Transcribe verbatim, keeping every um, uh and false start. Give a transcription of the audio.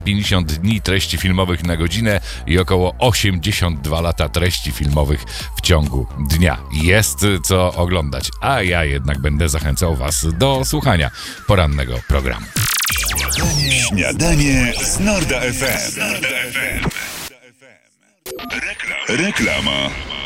pięćdziesiąt dni treści filmowych na godzinę i około osiemdziesiąt dwa lata treści filmowych w ciągu dnia. Jest co oglądać, a ja jednak będę zachęcał Was do słuchania porannego programu. Śniadanie, Śniadanie z Norda F M. Reklama. Reklama.